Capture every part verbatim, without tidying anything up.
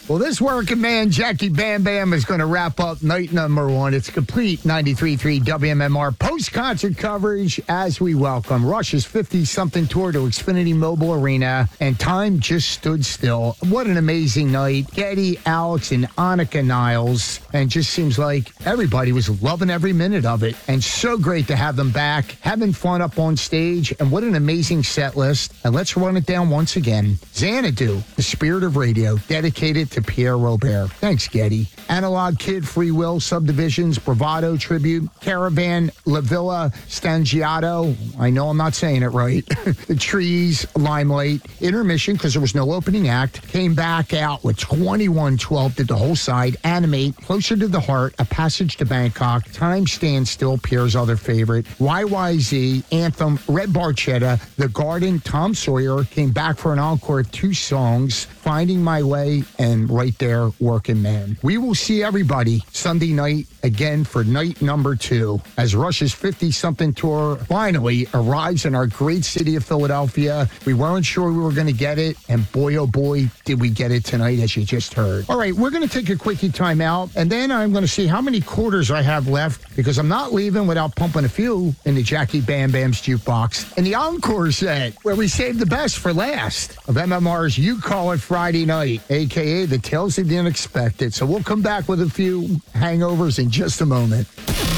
Well, this working man, Jackie Bam Bam, is going to wrap up night number one. It's complete ninety-three point three W M M R post-concert coverage as we welcome Rush's fifty-something tour to Xfinity Mobile Arena, and time just stood still. What an amazing night. Geddy, Alex, and Annika Niles, and just seems like everybody was loving every minute of it, and so great to have them back, having fun up on stage, and what an amazing set list. And let's run it down once again. Xanadu, the spirit of radio, dedicated to Pierre Robert. Thanks, Geddy. Analog Kid, Free Will, Subdivisions, Bravado Tribute, Caravan, La Villa, Stangiato. I know I'm not saying it right. The Trees, Limelight, Intermission, because there was no opening act, came back out with twenty-one twelve, did the whole side, Animate, Closer to the Heart, A Passage to Bangkok, Time Stands Still, Pierre's other favorite, Y Y Z, Anthem, Red Barchetta, The Garden, Tom Sawyer, came back for an encore of two songs, Finding My Way, and right there, Working Man. We will see everybody Sunday night again for night number two as Rush's fifty-something tour finally arrives in our great city of Philadelphia. We weren't sure we were going to get it, and boy, oh boy, did we get it tonight, as you just heard. All right, we're going to take a quickie time out, and then I'm going to see how many quarters I have left, because I'm not leaving without pumping a few in the Jackie Bam Bam's jukebox. And the encore set, where we saved the best for last, of M M R's You Call It Friday Night, a k a the Tales of the Unexpected. So we'll come back with a few hangovers in just a moment.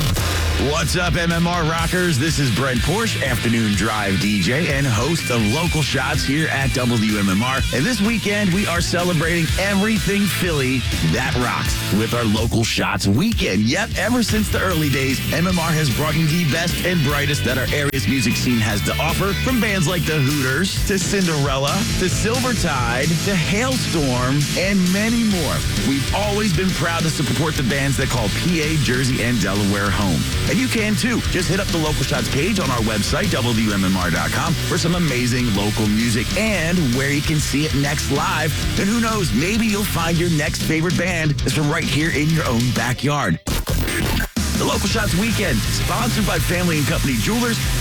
What's up, M M R rockers? This is Brent Porsche, afternoon drive D J and host of Local Shots here at W M M R. And this weekend, we are celebrating everything Philly that rocks with our Local Shots weekend. Yep, ever since the early days, M M R has brought you the best and brightest that our area's music scene has to offer, from bands like the Hooters, to Cinderella, to Silvertide, to Hailstorm, and many more. We've always been proud to support the bands that call P A, Jersey, and Delaware home. And you can too. Just hit up the Local Shots page on our website, W M M R dot com, for some amazing local music and where you can see it next live. And who knows, maybe you'll find your next favorite band is from right here in your own backyard. The Local Shots Weekend, sponsored by Family and Company Jewelers.